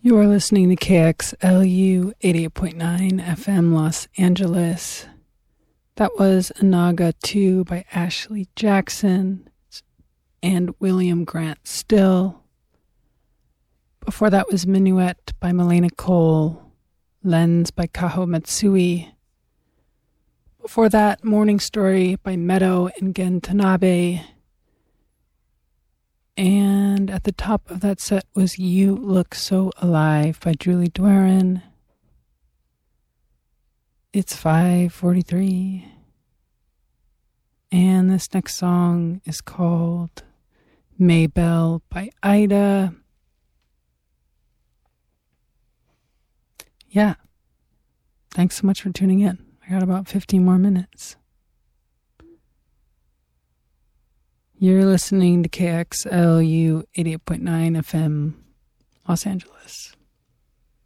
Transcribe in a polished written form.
You are listening to KXLU 88.9 FM Los Angeles. That was Anaga 2 by Ashley Jackson and William Grant Still. Before that was Minuet by Milena Cole, Lens by Kaho Matsui. Before that, Morning Story by Meadow and Gen Tanabe. And at the top of that set was You Look So Alive by Julie Dwarin. It's 5:43. And this next song is called Maybell by Ida. Yeah. Thanks so much for tuning in. I got about 15 more minutes. You're listening to KXLU 88.9 FM, Los Angeles.